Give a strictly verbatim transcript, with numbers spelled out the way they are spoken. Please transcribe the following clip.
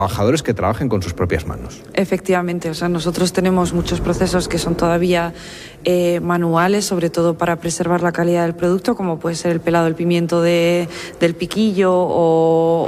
trabajadores que trabajen con sus propias manos. Efectivamente, o sea, nosotros tenemos muchos procesos que son todavía eh, manuales, sobre todo para preservar la calidad del producto, como puede ser el pelado del pimiento de, del piquillo o,